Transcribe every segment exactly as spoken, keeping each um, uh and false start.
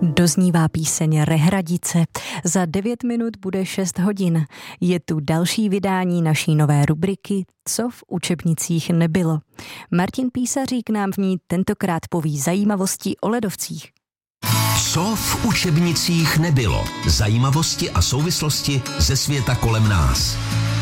Doznívá píseň Rehradice. Za devět minut bude šest hodin. Je tu další vydání naší nové rubriky Co v učebnicích nebylo. Martin Písařík nám v ní tentokrát poví zajímavosti o ledovcích. Co v učebnicích nebylo. Zajímavosti a souvislosti ze světa kolem nás.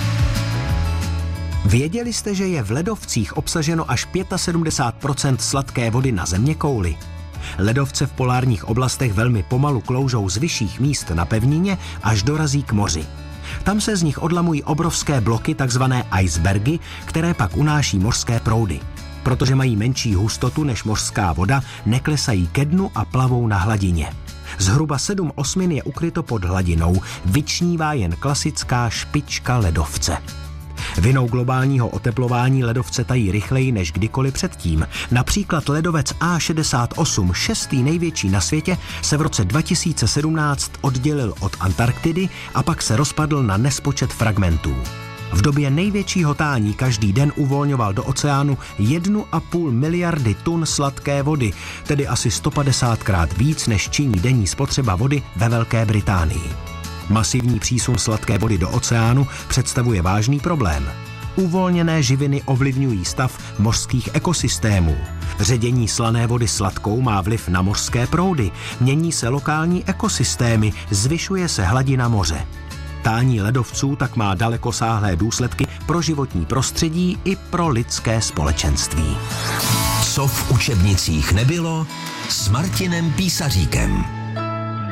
Věděli jste, že je v ledovcích obsaženo až sedmdesát pět procent sladké vody na zeměkouli? Ledovce v polárních oblastech velmi pomalu kloužou z vyšších míst na pevnině, až dorazí k moři. Tam se z nich odlamují obrovské bloky, takzvané icebergy, které pak unáší mořské proudy. Protože mají menší hustotu než mořská voda, neklesají ke dnu a plavou na hladině. Zhruba sedm osmin je ukryto pod hladinou, vyčnívá jen klasická špička ledovce. Vinou globálního oteplování ledovce tají rychleji než kdykoliv předtím. Například ledovec A šedesát osm, šestý největší na světě, se v roce dva tisíce sedmnáct oddělil od Antarktidy a pak se rozpadl na nespočet fragmentů. V době největšího tání každý den uvolňoval do oceánu jednu a půl miliardy tun sladké vody, tedy asi sto padesátkrát víc, než činí denní spotřeba vody ve Velké Británii. Masivní přísun sladké vody do oceánu představuje vážný problém. Uvolněné živiny ovlivňují stav mořských ekosystémů. Ředění slané vody sladkou má vliv na mořské proudy, mění se lokální ekosystémy, zvyšuje se hladina moře. Tání ledovců tak má dalekosáhlé důsledky pro životní prostředí i pro lidské společenství. Co v učebnicích nebylo s Martinem Písaříkem.